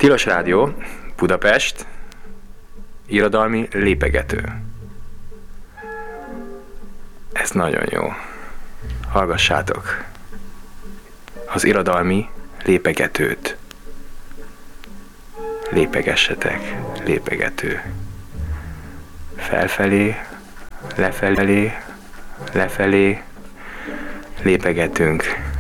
Tilos Rádió, Budapest, irodalmi lépegető. Ez nagyon jó. Hallgassátok az irodalmi lépegetőt. Lépegessetek, lépegető. Felfelé, lefelé, lefelé, lépegetünk.